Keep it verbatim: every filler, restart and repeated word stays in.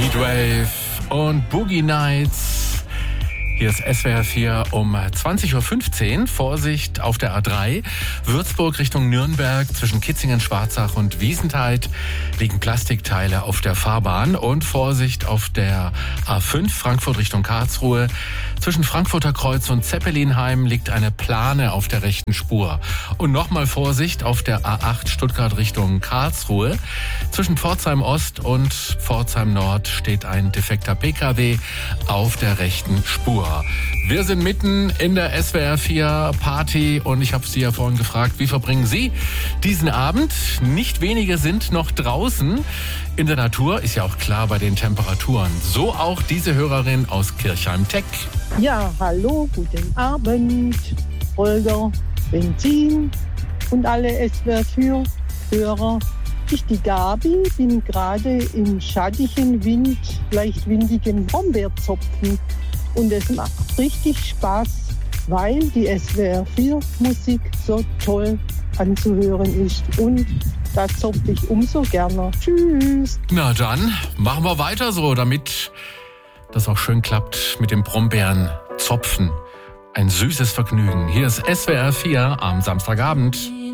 Heatwave und Boogie Nights. Hier ist S W R vier um zwanzig Uhr fünfzehn. Vorsicht auf der A drei. Würzburg Richtung Nürnberg. Zwischen Kitzingen, Schwarzach und Wiesenthal liegen Plastikteile auf der Fahrbahn. Und Vorsicht auf der A fünf. Frankfurt Richtung Karlsruhe. Zwischen Frankfurter Kreuz und Zeppelinheim liegt eine Plane auf der rechten Spur. Und nochmal Vorsicht auf der A acht Stuttgart Richtung Karlsruhe. Zwischen Pforzheim Ost und Pforzheim Nord steht ein defekter P K W auf der rechten Spur. Wir sind mitten in der S W R vier Party und ich habe Sie ja vorhin gefragt, wie verbringen Sie diesen Abend? Nicht wenige sind noch draußen in der Natur, ist ja auch klar bei den Temperaturen. So auch diese Hörerin aus Kirchheim-Teck. Ja, hallo, guten Abend, Holger, Benzin und alle S W R vier Hörer. Ich, die Gabi, bin gerade im schattigen Wind, leicht windigen Brombeerzopfen. Und es macht richtig Spaß, weil die S W R vier Musik so toll anzuhören ist. Und da zopfe ich umso gerne. Tschüss. Na dann, machen wir weiter so, damit das auch schön klappt mit dem Brombeeren zopfen. Ein süßes Vergnügen. Hier ist S W R vier am Samstagabend.